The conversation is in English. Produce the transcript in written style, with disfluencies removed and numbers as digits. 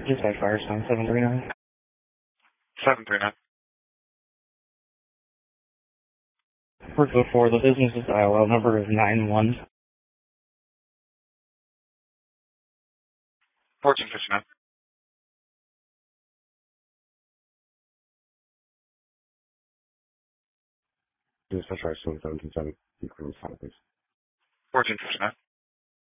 Dispatch Firestone 739. 739. For the business's IOL number is 91. 1459. Dispatch Firestone 727. You can respond, please. 1459.